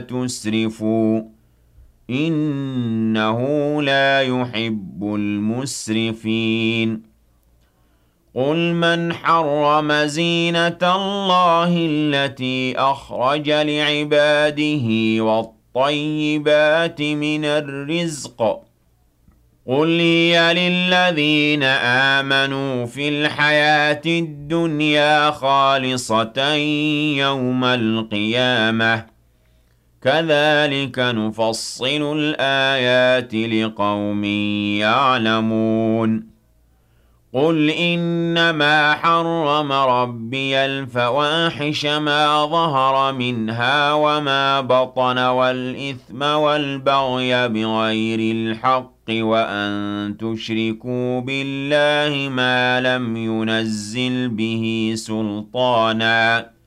تُسْرِفُوا إِنَّهُ لَا يُحِبُّ الْمُسْرِفِينَ قُلْ مَنْ حَرَّمَ زِينَةَ اللَّهِ الَّتِي أَخْرَجَ لِعِبَادِهِ وَالطَّيِّبَاتِ مِنَ الرِّزْقِ قُلْ هِيَ لِلَّذِينَ آمَنُوا فِي الْحَيَاةِ الدُّنْيَا خَالِصَةً يَوْمَ الْقِيَامَةِ ۗ كَذَلِكَ نُفَصِّلُ الْآيَاتِ لِقَوْمٍ يَعْلَمُونَ قُلْ إِنَّمَا حَرَّمَ رَبِّيَ الْفَوَاحِشَ مَا ظَهَرَ مِنْهَا وَمَا بَطَنَ وَالْإِثْمَ وَالْبَغْيَ بِغَيْرِ الْحَقِّ وَأَن تُشْرِكُوا بِاللَّهِ مَا لَمْ يُنَزِّلْ بِهِ سُلْطَانًا